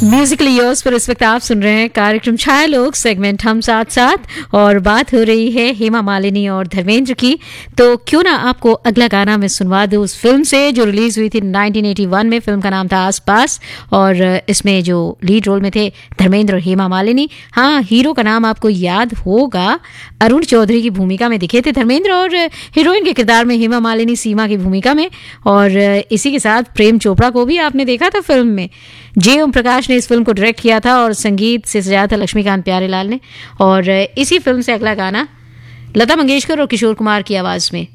Musically yours पर इस वक्त आप सुन रहे हैं कार्यक्रम छाया लोग सेगमेंट हम साथ साथ और बात हो रही है हेमा मालिनी और धर्मेंद्र की। तो क्यों ना आपको अगला गाना मैं सुनवा दूं उस फिल्म से जो रिलीज हुई थी 1981 में। फिल्म का नाम था आस पास और इसमें जो लीड रोल में थे धर्मेंद्र और हेमा मालिनी। हाँ, हीरो का नाम आपको याद होगा, अरुण चौधरी की भूमिका में दिखे थे धर्मेंद्र और हीरोइन के किरदार में हेमा मालिनी सीमा की भूमिका में। और इसी के साथ प्रेम चोपड़ा को भी आपने देखा था फिल्म में। जे ओम प्रकाश ने इस फिल्म को डायरेक्ट किया था और संगीत से सजाया था लक्ष्मीकांत प्यारेलाल ने। और इसी फिल्म से अगला गाना लता मंगेशकर और किशोर कुमार की आवाज में